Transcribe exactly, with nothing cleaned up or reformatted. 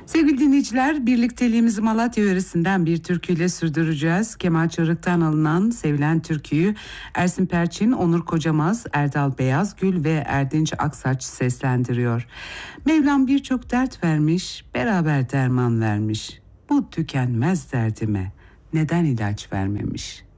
Sevgili dinleyiciler, birlikteliğimizi Malatya yöresinden bir türküyle sürdüreceğiz. Kemal Çarık'tan alınan sevilen türküyü Ersin Perçin, Onur Kocamaz, Erdal Beyazgül ve Erdinç Aksaç seslendiriyor. Mevlam birçok dert vermiş, beraber derman vermiş. Bu tükenmez derdime neden ilaç vermemiş?